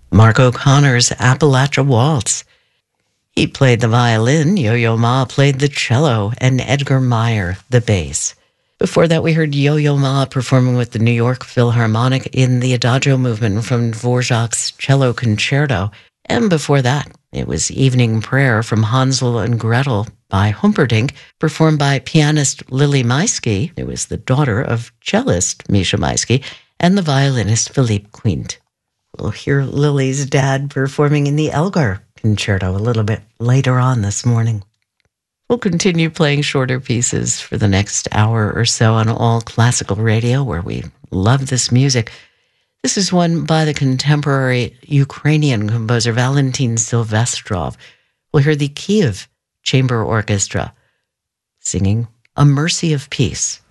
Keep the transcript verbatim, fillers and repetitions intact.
Mark O'Connor's Appalachia Waltz. He played the violin, Yo-Yo Ma played the cello, and Edgar Meyer the bass. Before that, we heard Yo-Yo Ma performing with the New York Philharmonic in the Adagio movement from Dvorak's Cello Concerto. And before that, it was Evening Prayer from Hansel and Gretel by Humperdinck, performed by pianist Lily Maisky, who was the daughter of cellist Misha Maisky, and the violinist Philippe Quint. We'll hear Lily's dad performing in the Elgar Concerto a little bit later on this morning. We'll continue playing shorter pieces for the next hour or so on All Classical Radio, where we love this music. This is one by the contemporary Ukrainian composer Valentin Silvestrov. We'll hear the Kiev Chamber Orchestra singing A Mercy of Peace.